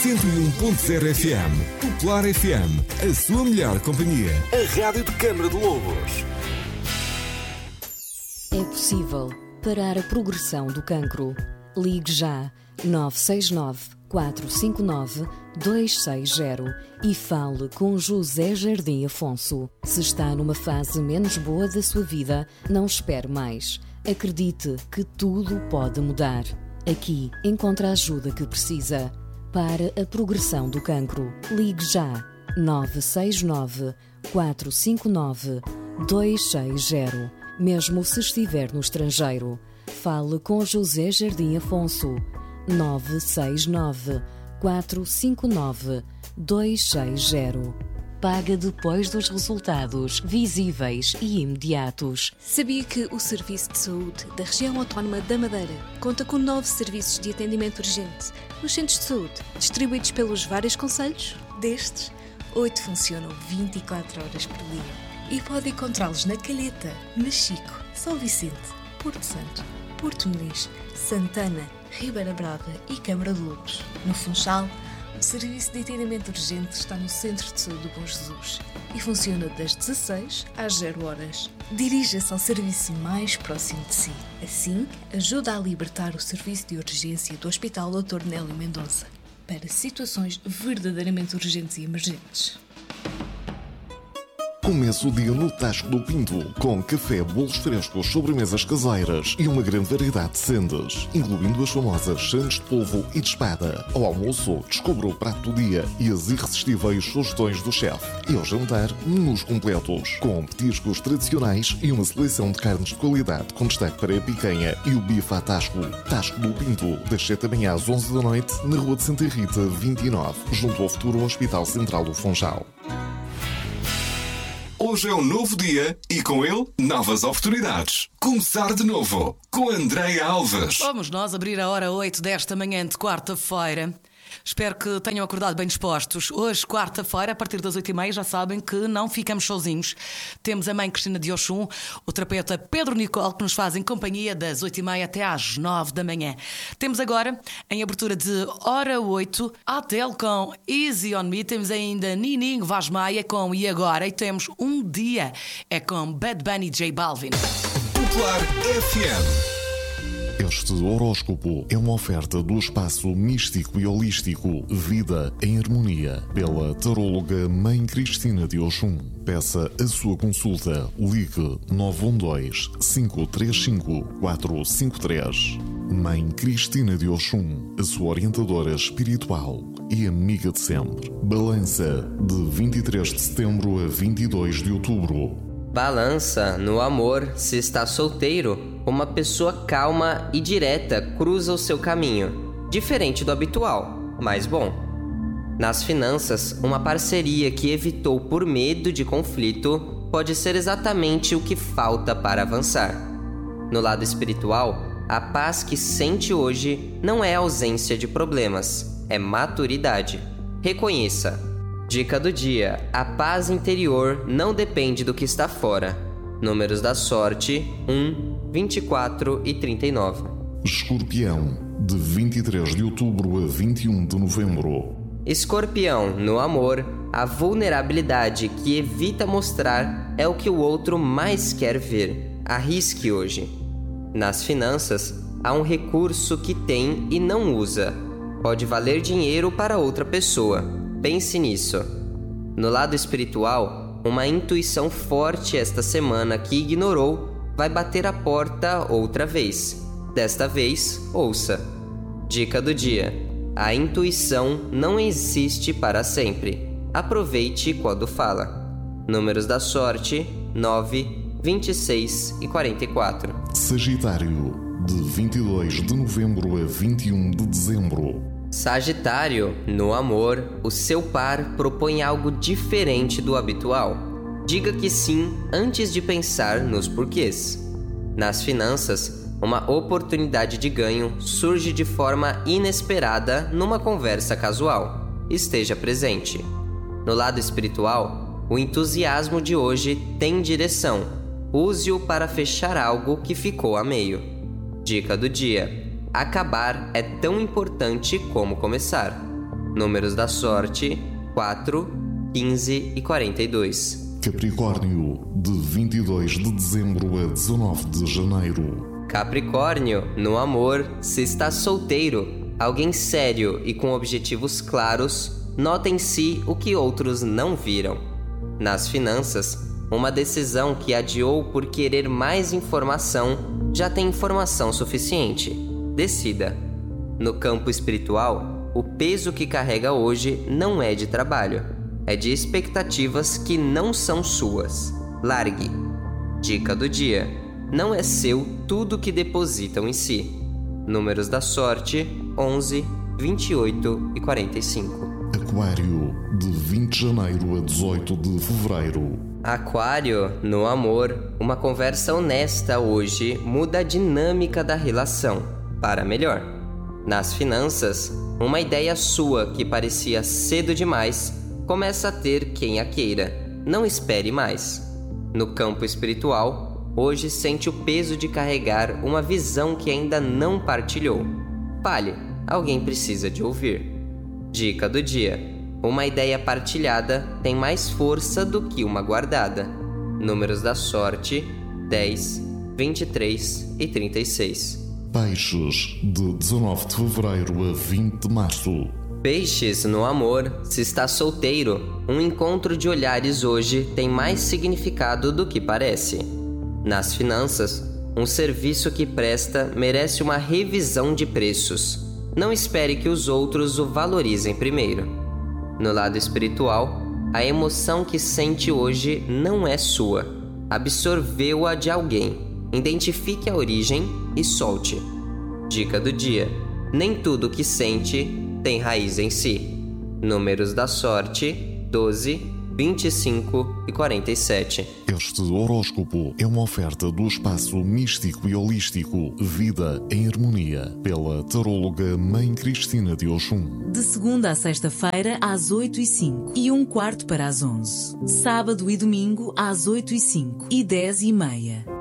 101.0 FM. Popular FM, a sua melhor companhia. A rádio de Câmara de Lobos. É possível parar a progressão do cancro. Ligue já 969 459 260 e fale com José Jardim Afonso. Se está numa fase menos boa da sua vida, não espere mais. Acredite que tudo pode mudar. Aqui encontra a ajuda que precisa. Para a progressão do cancro, ligue já 969 459 260. Mesmo se estiver no estrangeiro, fale com José Jardim Afonso. 969 459 260. Paga depois dos resultados visíveis e imediatos. Sabia que o Serviço de Saúde da Região Autónoma da Madeira conta com 9 serviços de atendimento urgente nos centros de saúde, distribuídos pelos vários concelhos? Destes, 8 funcionam 24 horas por dia. E pode encontrá-los na Calheta, Machico, São Vicente, Porto Santo, Porto Muniz, Santana, Ribeira Brava e Câmara de Lobos. No Funchal, o Serviço de Atendimento Urgente está no Centro de Saúde do Bom Jesus e funciona das 16 às 0 horas. Dirija-se ao serviço mais próximo de si. Assim, ajuda a libertar o serviço de urgência do Hospital Dr. Nélio Mendonça para situações verdadeiramente urgentes e emergentes. Comece o dia no Tasco do Pinto, com café, bolos frescos, sobremesas caseiras e uma grande variedade de sendas, incluindo as famosas sandes de polvo e de espada. Ao almoço, descubra o prato do dia e as irresistíveis sugestões do chefe. E ao jantar, menus completos, com petiscos tradicionais e uma seleção de carnes de qualidade, com destaque para a picanha e o bife à Tasco. Tasco do Pinto, das 7 da manhã às 11 da noite, na Rua de Santa Rita, 29, junto ao futuro Hospital Central do Funchal. Hoje é um novo dia e com ele, novas oportunidades. Começar de novo com Andréia Alves. Vamos nós abrir a hora 8 desta manhã de quarta-feira. Espero que tenham acordado bem dispostos. Hoje, quarta-feira, a partir das 8h30, já sabem que não ficamos sozinhos. Temos a mãe Cristina de Oxum, o terapeuta Pedro Nicole, que nos fazem companhia das 8h30 até às 9 da manhã. Temos agora, em abertura de hora 8, Adele com Easy On Me. Temos ainda Nininho Vaz Maia com E Agora. E temos Um Dia, é com Bad Bunny e J Balvin. Popular FM. Este horóscopo é uma oferta do espaço místico e holístico Vida em Harmonia, pela taróloga Mãe Cristina de Oxum. Peça a sua consulta. Ligue 912-535-453. Mãe Cristina de Oxum, a sua orientadora espiritual e amiga de sempre. Balança, de 23 de setembro a 22 de outubro. Balança, no amor, se está solteiro, uma pessoa calma e direta cruza o seu caminho, diferente do habitual, mas bom. Nas finanças, uma parceria que evitou por medo de conflito pode ser exatamente o que falta para avançar. No lado espiritual, a paz que sente hoje não é ausência de problemas, é maturidade. Reconheça. Dica do dia: a paz interior não depende do que está fora. Números da sorte: 1, 24 e 39. Escorpião, de 23 de outubro a 21 de novembro. Escorpião, no amor, a vulnerabilidade que evita mostrar é o que o outro mais quer ver. Arrisque hoje. Nas finanças, há um recurso que tem e não usa. Pode valer dinheiro para outra pessoa. Pense nisso. No lado espiritual, uma intuição forte esta semana que ignorou vai bater a porta outra vez. Desta vez, ouça. Dica do dia: a intuição não existe para sempre. Aproveite quando fala. Números da sorte: 9, 26 e 44. Sagitário, de 22 de novembro a 21 de dezembro. Sagitário, no amor, o seu par propõe algo diferente do habitual. Diga que sim antes de pensar nos porquês. Nas finanças, uma oportunidade de ganho surge de forma inesperada numa conversa casual. Esteja presente. No lado espiritual, o entusiasmo de hoje tem direção. Use-o para fechar algo que ficou a meio. Dica do dia: acabar é tão importante como começar. Números da sorte: 4, 15 e 42. Capricórnio, de 22 de dezembro a 19 de janeiro. Capricórnio, no amor, se está solteiro, alguém sério e com objetivos claros, nota em si o que outros não viram. Nas finanças, uma decisão que adiou por querer mais informação já tem informação suficiente. Decida. No campo espiritual, o peso que carrega hoje não é de trabalho, é de expectativas que não são suas. Largue. Dica do dia: não é seu tudo que depositam em si. Números da sorte: 11, 28 e 45. Aquário, de 20 de janeiro a 18 de fevereiro. Aquário, no amor, uma conversa honesta hoje muda a dinâmica da relação para melhor. Nas finanças, uma ideia sua que parecia cedo demais começa a ter quem a queira. Não espere mais. No campo espiritual, hoje sente o peso de carregar uma visão que ainda não partilhou. Fale, alguém precisa de ouvir. Dica do dia: uma ideia partilhada tem mais força do que uma guardada. Números da sorte: 10, 23 e 36. Peixes, de 19 de fevereiro a 20 de março. Peixes, no amor, se está solteiro, um encontro de olhares hoje tem mais significado do que parece. Nas finanças, um serviço que presta merece uma revisão de preços. Não espere que os outros o valorizem primeiro. No lado espiritual, a emoção que sente hoje não é sua. Absorveu-a de alguém. Identifique a origem e solte. Dica do dia: nem tudo que sente tem raiz em si. Números da sorte: 12, 25 e 47. Este horóscopo é uma oferta do espaço místico e holístico Vida em Harmonia, pela taróloga Mãe Cristina de Oxum. De segunda a sexta-feira, às 8h05 e 1/4 para as 11. Sábado e domingo, às 8h05 e 10h30.